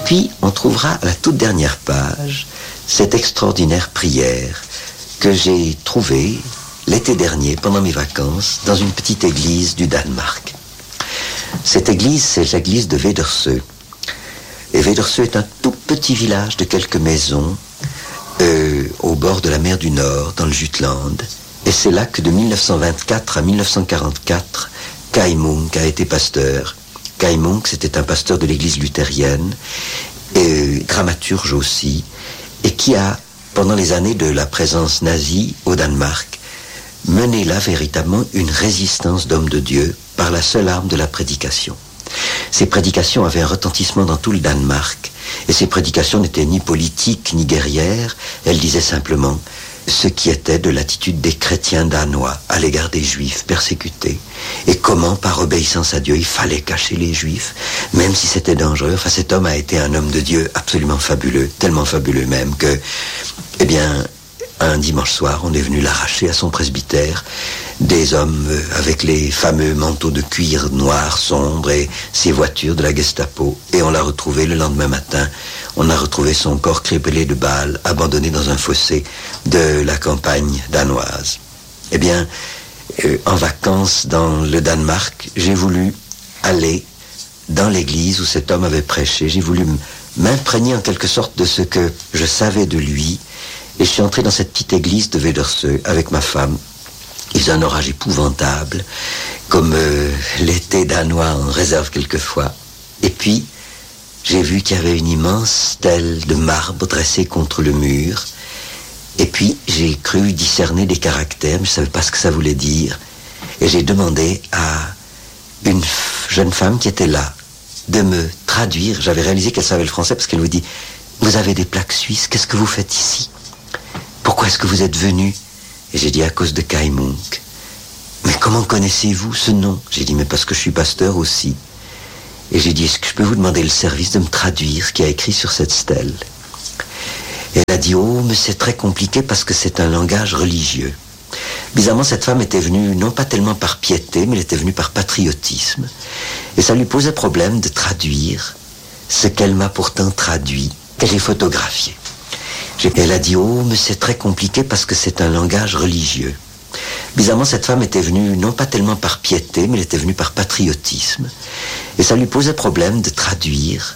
puis, on trouvera à la toute dernière page cette extraordinaire prière que j'ai trouvée l'été dernier, pendant mes vacances, dans une petite église du Danemark. Cette église, c'est l'église de Vedersø. Et Vedersø est un tout petit village de quelques maisons au bord de la mer du Nord, dans le Jutland. Et c'est là que de 1924 à 1944, Kai Munk a été pasteur. Kai Munk, c'était un pasteur de l'église luthérienne, et dramaturge aussi, et qui a, pendant les années de la présence nazie au Danemark, mené là véritablement une résistance d'hommes de Dieu par la seule arme de la prédication. Ces prédications avaient un retentissement dans tout le Danemark, et ces prédications n'étaient ni politiques ni guerrières, elles disaient simplement ce qui était de l'attitude des chrétiens danois à l'égard des juifs persécutés, et comment par obéissance à Dieu il fallait cacher les juifs, même si c'était dangereux. Enfin, cet homme a été un homme de Dieu absolument fabuleux, tellement fabuleux même que, eh bien, un dimanche soir, on est venu l'arracher à son presbytère, des hommes avec les fameux manteaux de cuir noir sombre et ces voitures de la Gestapo, et on l'a retrouvé le lendemain matin. On a retrouvé son corps crépelé de balles, abandonné dans un fossé de la campagne danoise. Eh bien, en vacances dans le Danemark, j'ai voulu aller dans l'église où cet homme avait prêché. J'ai voulu m'imprégner en quelque sorte de ce que je savais de lui. Et je suis entré dans cette petite église de Vedersø avec ma femme. Il faisait un orage épouvantable, comme l'été danois en réserve quelquefois. Et puis, j'ai vu qu'il y avait une immense stèle de marbre dressée contre le mur. Et puis, j'ai cru discerner des caractères, mais je ne savais pas ce que ça voulait dire. Et j'ai demandé à une jeune femme qui était là de me traduire. J'avais réalisé qu'elle savait le français parce qu'elle me dit « Vous avez des plaques suisses, qu'est-ce que vous faites ici ? Pourquoi est-ce que vous êtes venu ?» Et j'ai dit « À cause de Kai Munk. » « Mais comment connaissez-vous ce nom ?» J'ai dit « Mais parce que je suis pasteur aussi. » Et j'ai dit « Est-ce que je peux vous demander le service de me traduire ce qu'il y a écrit sur cette stèle ?» Et elle a dit « Oh, mais c'est très compliqué parce que c'est un langage religieux. » Bizarrement, cette femme était venue non pas tellement par piété, mais elle était venue par patriotisme. Et ça lui posait problème de traduire ce qu'elle m'a pourtant traduit, que j'ai photographié. Elle a dit « Oh, mais c'est très compliqué parce que c'est un langage religieux. » Bizarrement, cette femme était venue non pas tellement par piété, mais elle était venue par patriotisme. Et ça lui posait problème de traduire